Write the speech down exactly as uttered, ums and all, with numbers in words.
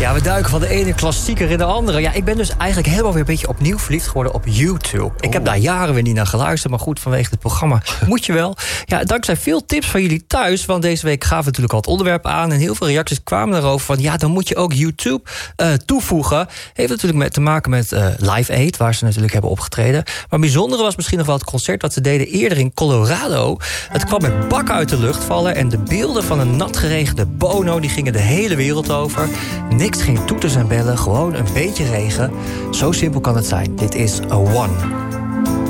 Ja, we duiken van de ene klassieker in de andere. Ja, ik ben dus eigenlijk helemaal weer een beetje opnieuw verliefd geworden op YouTube. Ik heb daar jaren weer niet naar geluisterd, maar goed, vanwege het programma moet je wel. Ja, dankzij veel tips van jullie thuis, want deze week gaven we natuurlijk al het onderwerp aan en heel veel reacties kwamen erover van ja, dan moet je ook YouTube uh, toevoegen. Heeft natuurlijk met, te maken met uh, Live Aid, waar ze natuurlijk hebben opgetreden. Maar bijzondere was misschien nog wel het concert dat ze deden eerder in Colorado. Het kwam met bakken uit de lucht vallen en de beelden van een nat geregende Bono die gingen de hele wereld over. Niks, geen toeters en bellen, gewoon een beetje regen. Zo simpel kan het zijn. Dit is A One.